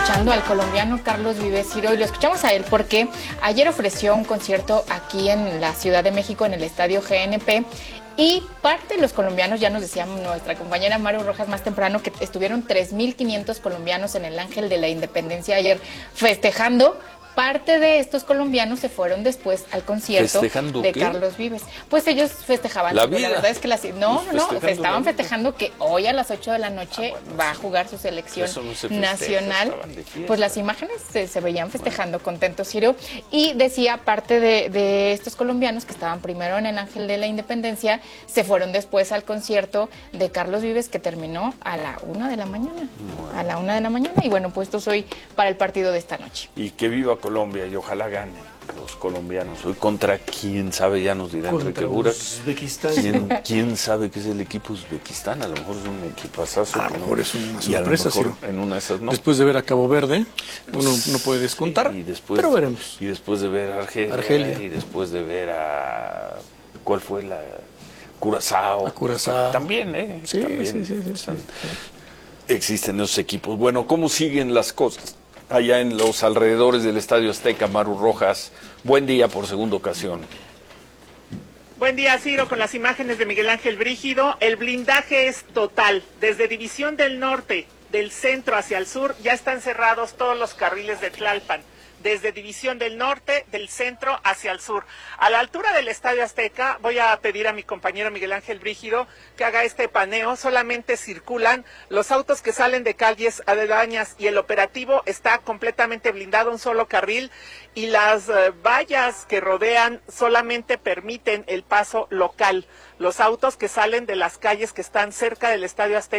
escuchando al colombiano Carlos Vives, Ciro, y lo escuchamos a él porque ayer ofreció un concierto aquí en la Ciudad de México, en el Estadio GNP, y parte de los colombianos, ya nos decía nuestra compañera Maru Rojas más temprano, que estuvieron 3,500 colombianos en el Ángel de la Independencia ayer festejando. Parte de estos colombianos se fueron después al concierto de ¿qué? Carlos Vives. Pues ellos festejaban. La vida. La verdad es que estaban festejando que hoy a las 8 de la noche va a jugar su selección nacional. Pues las imágenes se veían festejando, contentos, Ciro. Y decía, parte de estos colombianos que estaban primero en el Ángel de la Independencia, se fueron después al concierto de Carlos Vives, que terminó a la 1 de la mañana. A la 1 de la mañana. Y bueno, puestos hoy para el partido de esta noche. Y que viva Colombia y ojalá ganen los colombianos. Hoy contra quién sabe, ya nos dirá Enrique Burak. Uzbekistán. ¿Quién sabe qué es el equipo Uzbekistán? A lo mejor es un equipazazo. A lo mejor es una y a lo sorpresa, mejor sí. en una de esas no. Después de ver a Cabo Verde, uno no puede descontar, y después, pero veremos. Y después de ver a Argelia. Y después de ver a... ¿Cuál fue la...? Curazao. A Curazao. También, ¿eh? Sí, También. sí. Existen esos equipos. Bueno, ¿cómo siguen las cosas allá en los alrededores del Estadio Azteca? Maru Rojas, buen día por segunda ocasión. Buen día, Ciro, con las imágenes de Miguel Ángel Brígido. El blindaje es total. Desde División del Norte, del centro hacia el sur, ya están cerrados todos los carriles de Tlalpan. Desde División del Norte, del centro hacia el sur. A la altura del Estadio Azteca, voy a pedir a mi compañero Miguel Ángel Brígido que haga este paneo. Solamente circulan los autos que salen de calles aledañas y el operativo está completamente blindado, un solo carril, y las vallas que rodean solamente permiten el paso local. Los autos que salen de las calles que están cerca del Estadio Azteca